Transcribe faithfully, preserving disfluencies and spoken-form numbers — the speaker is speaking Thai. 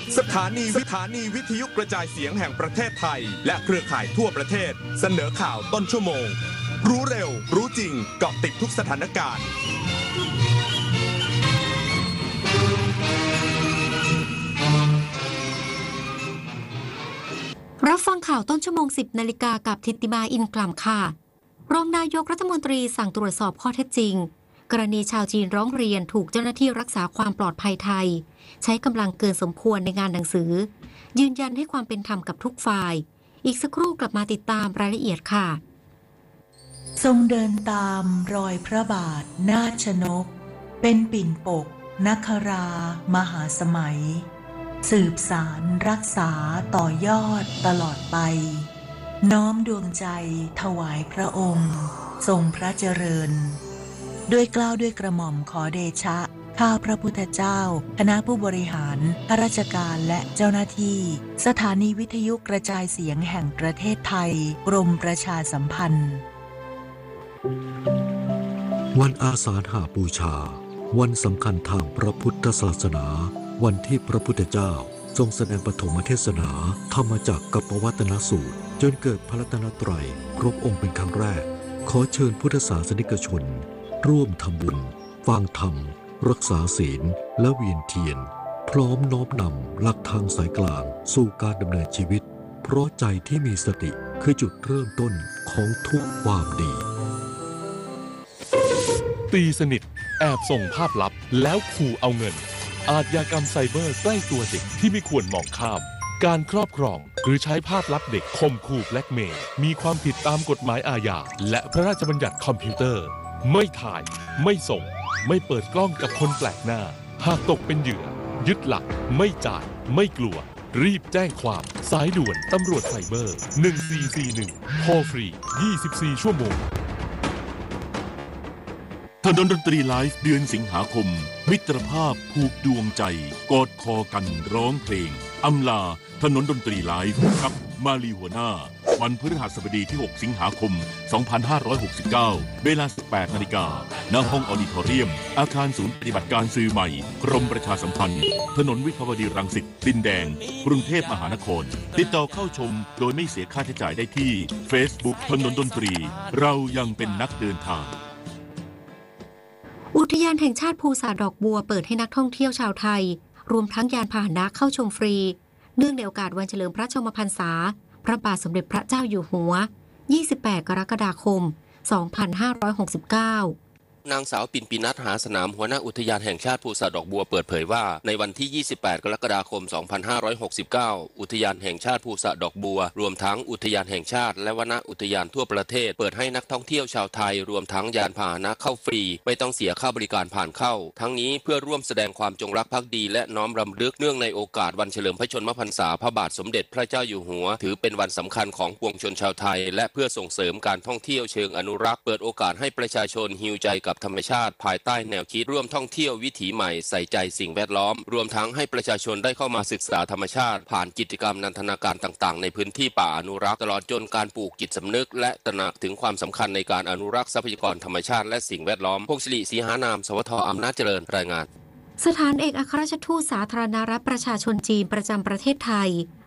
สถานีสถานีวิทยุกระจายเสียงแห่งประเทศไทยและเครือข่ายทั่วประเทศเสนอข่าวต้นชั่วโมงรู้เร็วรู้จริงเกาะติดทุกสถานการณ์รับฟังข่าวต้นชั่วโมง สิบนาฬิกากับทิติมาอินกล่ำค่ะรองนายกรัฐมนตรีสั่งตรวจสอบข้อเท็จจริงกรณีชาวจีนร้องเรียนถูกเจ้าหน้าที่รักษาความปลอดภัยไทยใช้กำลังเกินสมควรในงานหนังสือยืนยันให้ความเป็นธรรมกับทุกฝ่ายอีกสักครู่กลับมาติดตามรายละเอียดค่ะทรงเดินตามรอยพระบาทนาชนกเป็นปิ่นปกนครามหาสมัยสืบสารรักษาต่อยอดตลอดไปน้อมดวงใจถวายพระองค์ทรงพระเจริญด้วยเกล้าด้วยกระหม่อมขอเดชะข้าพระพุทธเจ้าคณะผู้บริหารข้าราชการและเจ้าหน้าที่สถานีวิทยุกระจายเสียงแห่งประเทศไทยกรมประชาสัมพันธ์วันอาสาฬหบูชาวันสำคัญทางพระพุทธศาสนาวันที่พระพุทธเจ้าทรงแสดงปฐมเทศนาธรรมจักรกับปวัตนสูตรจนเกิดพระรัตนตรัยครบองค์เป็นครั้งแรกขอเชิญพุทธศาสนิกชนร่วมทำบุญฟังธรรมรักษาศีลและเวียนเทียนพร้อมน้อมนำหลักทางสายกลางสู่การดำเนินชีวิตเพราะใจที่มีสติคือจุดเริ่มต้นของทุกความดีตีสนิทแอบส่งภาพลับแล้วขู่เอาเงินอาชญากรรมไซเบอร์ใกล้ตัวเด็กที่ไม่ควรมองข้ามการครอบครองหรือใช้ภาพลับเด็กข่มขู่แบล็กเมย์มีความผิดตามกฎหมายอาญาและพระราชบัญญัติคอมพิวเตอร์ไม่ถ่ายไม่ส่งไม่เปิดกล้องกับคนแปลกหน้าหากตกเป็นเหยื่อยึดหลักไม่จ่ายไม่กลัวรีบแจ้งความสายด่วนตำรวจไซเบอร์หนึ่งสี่สี่หนึ่งโทรฟรียี่สิบสี่ชั่วโมงถนนดนตรีไลฟ์เดือนสิงหาคมมิตรภาพผูกดวงใจกอดคอกันร้องเพลงอำลาถนนดนตรีไลฟ์กับมาลีหัวหน้าวันพฤหัสบดีที่หกสิงหาคมสองพันห้าร้อยหกสิบเก้าเวลา สิบแปดนาฬิกา ณ ห้องออดิทอเรียมอาคารศูนย์ปฏิบัติการสื่อใหม่กรมประชาสัมพันธ์ถนนวิภาวดีรังสิตดินแดงกรุงเทพมหานครติดต่อเข้าชมโดยไม่เสียค่าใช้จ่ายได้ที่ Facebook ถนนดนตรีเรายังเป็นนักเดินทางอุทยานแห่งชาติภูสาดอกบัวเปิดให้นักท่องเที่ยวชาวไทยรวมทั้งยานพาหนะเข้าชมฟรีเนื่องในโอกาสวันเฉลิมพระชนมพรรษาพระบาทสมเด็จพระเจ้าอยู่หัวยี่สิบแปดกรกฎาคมสองพันห้าร้อยหกสิบเก้านางสาวปิ่นปินัทหาสนามหัวหน้าอุทยานแห่งชาติภูสาดอกบัวเปิดเผยว่าในวันที่ยี่สิบแปดกรกฎาคมสองพันห้าร้อยหกสิบเก้าอุทยานแห่งชาติภูสาดอกบัวรวมทั้งอุทยานแห่งชาติและวนอุทยานทั่วประเทศเปิดให้นักท่องเที่ยวชาวไทยรวมทั้งยานพาหนะเข้าฟรีไม่ต้องเสียค่าบริการผ่านเข้าทั้งนี้เพื่อร่วมแสดงความจงรักภักดีและน้อมรำลึกเนื่องในโอกาสวันเฉลิมพระชนมพรรษาพระบาทสมเด็จพระเจ้าอยู่หัวถือเป็นวันสำคัญของปวงชนชาวไทยและเพื่อส่งเสริมการท่องเที่ยวเชิงอนุรักษ์เปิดโอกาสให้ประชาชนฮีลใจกับธรรมชาติภายใต้แนวคิดร่วมท่องเที่ยววิถีใหม่ใส่ใจสิ่งแวดล้อมรวมทั้งให้ประชาชนได้เข้ามาศึกษาธรรมชาติผ่านกิจกรรมนันทนาการต่างๆในพื้นที่ป่าอนุรักษ์ตลอดจนการปลูกจิตสำนึกและตระหนักถึงความสำคัญในการอนุรักษ์ทรัพยากรธรรมชาติและสิ่งแวดล้อมพงศิริศรีหานามสวท.อำนาจเจริญรายงานสถานเอกอัครราชทูตสาธารณรัฐประชาชนจีนประจำประเทศไทย